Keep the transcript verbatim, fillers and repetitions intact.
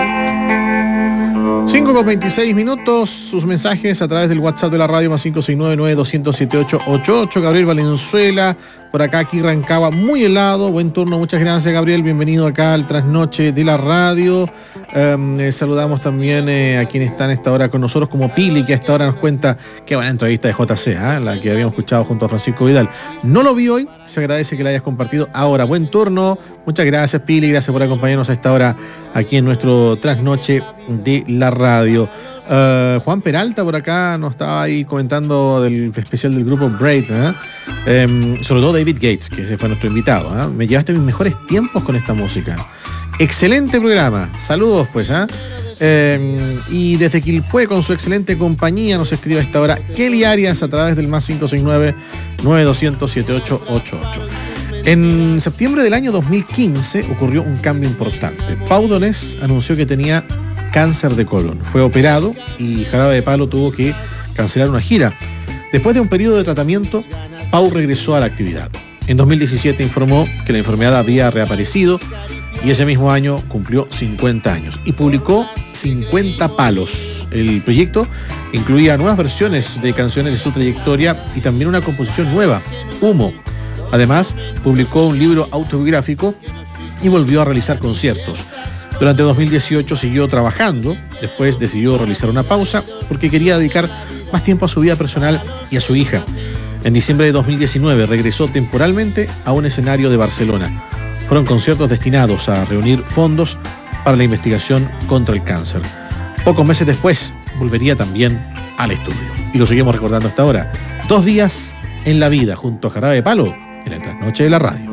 cinco con veintiséis minutos, sus mensajes a través del WhatsApp de la radio más cinco seis nueve nueve dos cero cero siete ocho ocho ocho. Gabriel Valenzuela, por acá, aquí Rancagua, muy helado, buen turno, muchas gracias Gabriel, bienvenido acá al Trasnoche de la radio. Um, eh, saludamos también eh, a quienes están a esta hora con nosotros, como Pili, que a esta hora nos cuenta qué buena entrevista de J C, ¿eh? La que habíamos escuchado junto a Francisco Vidal. No lo vi hoy, se agradece que la hayas compartido ahora. Buen turno, muchas gracias Pili, gracias por acompañarnos a esta hora aquí en nuestro Trasnoche de la radio. Uh, Juan Peralta por acá nos estaba ahí comentando del especial del grupo Braid, ¿eh? Um, sobre todo David Gates, que ese fue nuestro invitado, ¿eh? Me llevaste mis mejores tiempos con esta música. Excelente programa, saludos pues, ¿eh? Eh, y desde Quilpué, con su excelente compañía, nos escribe a esta hora Kelly Arias a través del más cinco seis nueve nueve dos cero cero siete ocho ocho ocho. En septiembre del año dos mil quince ocurrió un cambio importante. Pau Donés anunció que tenía cáncer de colon. Fue operado y Jarabe de Palo tuvo que cancelar una gira. Después de un periodo de tratamiento, Pau regresó a la actividad. En dos mil diecisiete informó que la enfermedad había reaparecido y ese mismo año cumplió cincuenta años y publicó cincuenta palos. El proyecto incluía nuevas versiones de canciones de su trayectoria y también una composición nueva, Humo. Además, publicó un libro autobiográfico y volvió a realizar conciertos. Durante dos mil dieciocho siguió trabajando, después decidió realizar una pausa porque quería dedicar más tiempo a su vida personal y a su hija. En diciembre de dos mil diecinueve regresó temporalmente a un escenario de Barcelona. Fueron conciertos destinados a reunir fondos para la investigación contra el cáncer. Pocos meses después volvería también al estudio. Y lo seguimos recordando hasta ahora. Dos días en la vida junto a Jarabe de Palo en el Trasnoche de la radio.